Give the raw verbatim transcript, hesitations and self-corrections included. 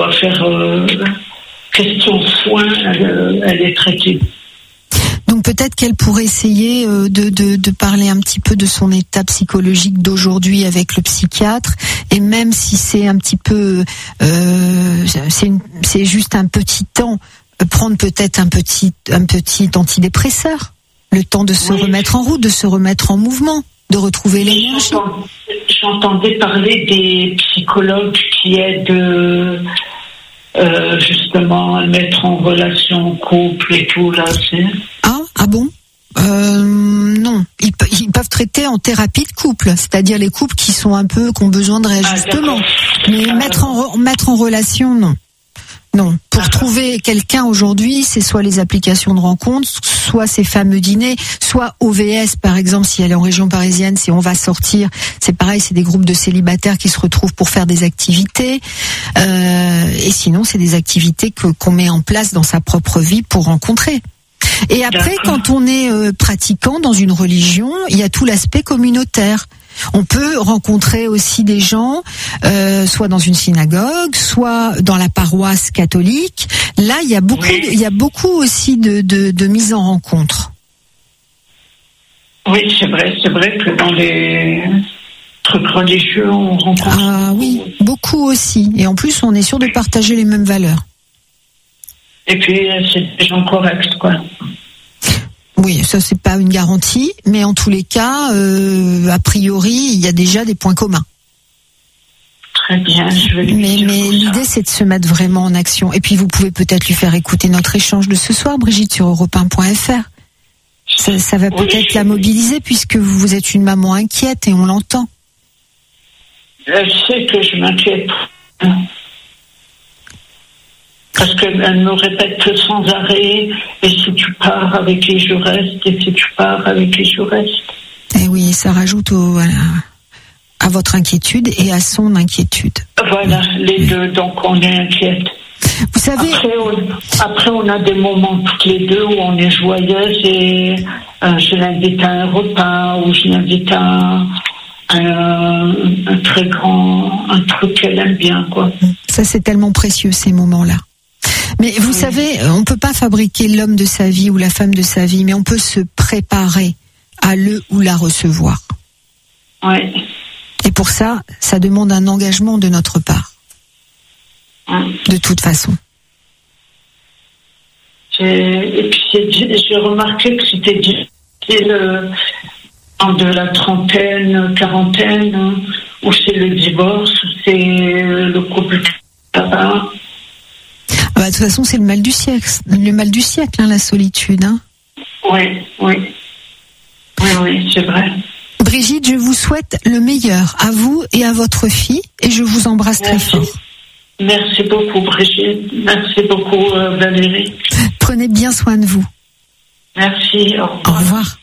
va faire euh, question soin, elle, elle est traitée. Donc peut-être qu'elle pourrait essayer euh, de, de, de parler un petit peu de son état psychologique d'aujourd'hui avec le psychiatre, et même si c'est un petit peu, euh, c'est, une, c'est juste un petit temps, prendre peut-être un petit, un petit antidépresseur, le temps de se oui. remettre en route, de se remettre en mouvement, de retrouver l'énergie. J'entends, j'entendais parler des psychologues qui aident euh, justement à mettre en relation couple et tout là, c'est... Ah, ah bon euh, non, ils, ils peuvent traiter en thérapie de couple, c'est-à-dire les couples qui sont un peu, qui ont besoin de réajustement. Ah, mais ah, mettre en mettre en relation, non. Non, pour ah, trouver quelqu'un aujourd'hui, c'est soit les applications de rencontres, soit ces fameux dîners, soit O V S par exemple, si elle est en région parisienne, si on va sortir, c'est pareil, c'est des groupes de célibataires qui se retrouvent pour faire des activités, euh, et sinon c'est des activités que qu'on met en place dans sa propre vie pour rencontrer. Et après, quand on est euh, pratiquant dans une religion, il y a tout l'aspect communautaire. On peut rencontrer aussi des gens, euh, soit dans une synagogue, soit dans la paroisse catholique. Là, il y a beaucoup, oui. il y a beaucoup aussi de, de, de mise en rencontre. Oui, c'est vrai, c'est vrai que dans les trucs religieux, on rencontre. Ah oui, beaucoup aussi. Et en plus, on est sûr de partager les mêmes valeurs. Et puis, c'est des gens corrects, quoi. Oui, ça, c'est pas une garantie, mais en tous les cas, euh, a priori, il y a déjà des points communs. Très bien, je vais lui Mais, dire mais l'idée, c'est de se mettre vraiment en action. Et puis, vous pouvez peut-être lui faire écouter notre échange de ce soir, Brigitte, sur europe un point f r. Ça, ça va peut-être oui, la mobiliser, puisque vous êtes une maman inquiète, et on l'entend. Elle sait que je m'inquiète. Parce qu'elle me répète sans arrêt, et si tu pars avec qui je reste, et si tu pars avec qui je reste. Et oui, ça rajoute au, à, à votre inquiétude et à son inquiétude. Voilà, les deux, donc on est inquiète. Vous savez... Après on, après, on a des moments toutes les deux où on est joyeuse, et euh, je l'invite à un repas, ou je l'invite à un, un très grand, un truc qu'elle aime bien, quoi. Ça, c'est tellement précieux, ces moments-là. Mais vous oui. savez, on ne peut pas fabriquer l'homme de sa vie ou la femme de sa vie, mais on peut se préparer à le ou la recevoir. Oui. Et pour ça, ça demande un engagement de notre part. Oui. De toute façon. J'ai, et puis j'ai remarqué que c'était difficile euh, de la trentaine, quarantaine, où c'est le divorce, c'est le couple là-bas. Ah bah, de toute façon, c'est le mal du siècle, le mal du siècle, hein, la solitude. Hein. Oui, oui, oui, oui, c'est vrai. Brigitte, je vous souhaite le meilleur à vous et à votre fille, et je vous embrasse Merci. très fort. Merci beaucoup, Brigitte. Merci beaucoup, euh, Valérie. Prenez bien soin de vous. Merci. Au revoir. Au revoir.